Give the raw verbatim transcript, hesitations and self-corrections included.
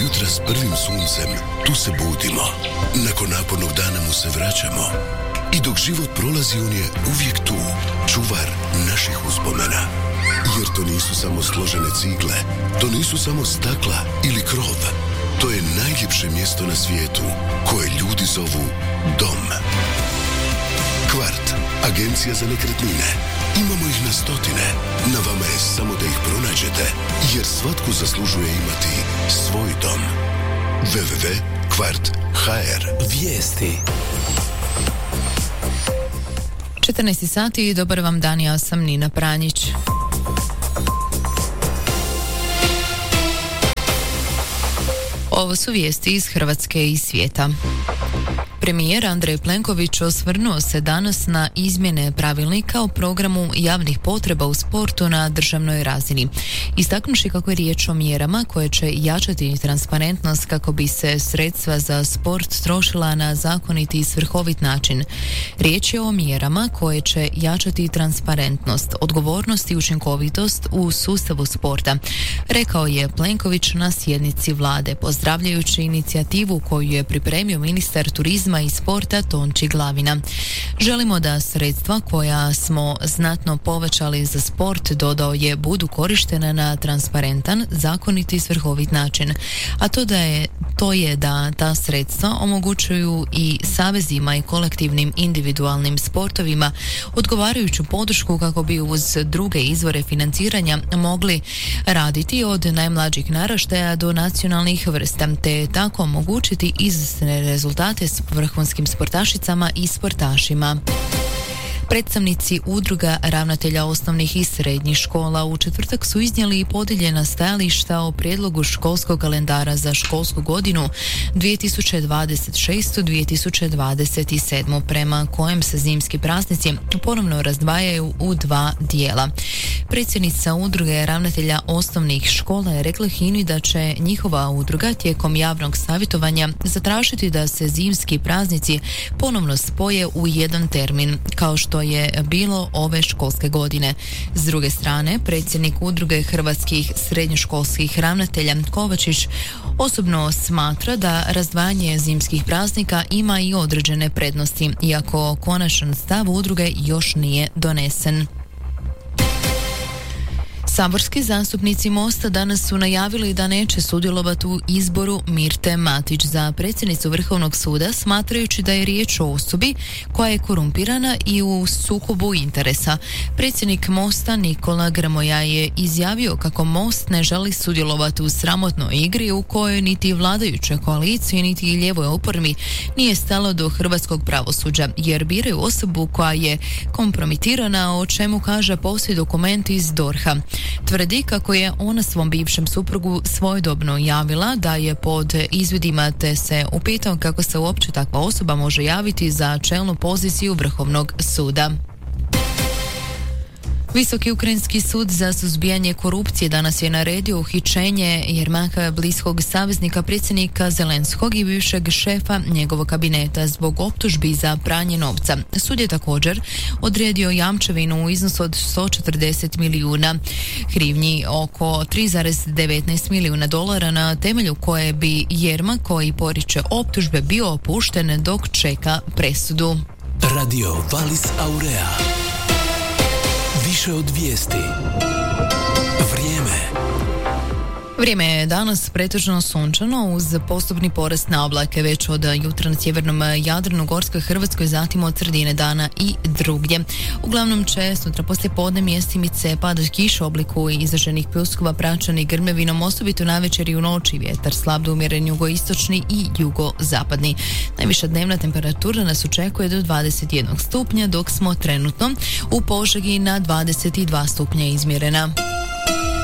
jutra s prvim suncem, tu se budimo. Nakon napornog dana mu se vraćamo. I dok život prolazi, on je uvijek tu, čuvar naših uspomena. Jer to nisu samo složene cigle, to nisu samo stakla ili krov. To je najljepše mjesto na svijetu, koje ljudi zovu dom. Kvart, agencija za nekretnine. Imamo ih na stotine. Na vama je samo da ih pronađete, jer svatko zaslužuje imati svoj dom. w w w tačka kvart tačka h r. Vijesti. četrnaest sati i dobar vam dan, ja sam Nina Pranjić. Ovo su vijesti iz Hrvatske i svijeta. Premijer Andrej Plenković osvrnuo se danas na izmjene pravilnika o programu javnih potreba u sportu na državnoj razini. Istaknuši kako je riječ o mjerama koje će jačati transparentnost kako bi se sredstva za sport trošila na zakoniti i svrhovit način. Riječ je o mjerama koje će jačati transparentnost, odgovornost i učinkovitost u sustavu sporta, rekao je Plenković na sjednici vlade, pozdravljajući inicijativu koju je pripremio ministar turizma i sporta Tonči Glavina. Želimo da sredstva koja smo znatno povećali za sport, dodao je, budu korištena na transparentan, zakonit i svrhovit način. A to da je to je da ta sredstva omogućuju i savezima i kolektivnim individualnim sportovima odgovarajuću podršku kako bi uz druge izvore financiranja mogli raditi od najmlađih naraštaja do nacionalnih vrsta, te tako omogućiti izvrsne rezultate s vrhunskim sportašicama i sportašima. Predstavnici udruga ravnatelja osnovnih i srednjih škola u četvrtak su iznijeli podijeljena stajališta o prijedlogu školskog kalendara za školsku godinu dvije tisuće dvadeset šeste dvije tisuće dvadeset sedam, prema kojem se zimski praznici ponovno razdvajaju u dva dijela. Predsjednica udruge ravnatelja osnovnih škola je rekla Hini da će njihova udruga tijekom javnog savjetovanja zatražiti da se zimski praznici ponovno spoje u jedan termin, kao što je bilo ove školske godine. S druge strane, predsjednik udruge hrvatskih srednjoškolskih ravnatelja Kovačić osobno smatra da razdvajanje zimskih praznika ima i određene prednosti, iako konačan stav udruge još nije donesen. Saborski zastupnici Mosta danas su najavili da neće sudjelovati u izboru Mirte Matić za predsjednicu Vrhovnog suda, smatrajući da je riječ o osobi koja je korumpirana i u sukobu interesa. Predsjednik Mosta Nikola Grmoja je izjavio kako Most ne želi sudjelovati u sramotnoj igri u kojoj niti vladajućoj koaliciji niti lijevoj oporbi nije stalo do hrvatskog pravosuđa, jer biraju osobu koja je kompromitirana, o čemu kaže poslije dokument iz D O R H-a. Tvrdi kako je ona svom bivšem suprugu svojedobno javila da je pod izvidima, te se upitao kako se uopće takva osoba može javiti za čelnu poziciju Vrhovnog suda. Visoki ukrajinski sud za suzbijanje korupcije danas je naredio uhićenje Jermaka, bliskog saveznika predsjednika Zelenskog i bivšeg šefa njegovog kabineta, zbog optužbi za pranje novca. Sud je također odredio jamčevinu u iznosu od sto četrdeset milijuna hrivnji, oko tri zarez devetnaest milijuna dolara, na temelju koje bi Jermak, koji poriče optužbe, bio opušten dok čeka presudu. Radio Valis Aurea. Više od vijesti. Vrijeme. Vrijeme je danas pretežno sunčano uz postupni porast na oblake već od jutra na sjevernom Jadranu, Gorskoj Hrvatskoj, zatim od sredine dana i drugdje. Uglavnom će sutra poslije podne mjestimice pada kiša u obliku izraženih pljuskova praćeni grmevinom, osobito navečer i u noći vjetar slab do umjeren jugoistočni i jugozapadni. Najviša dnevna temperatura nas očekuje do dvadeset jedan stupnja, dok smo trenutno u Požegi na dvadeset dva stupnja izmjerena.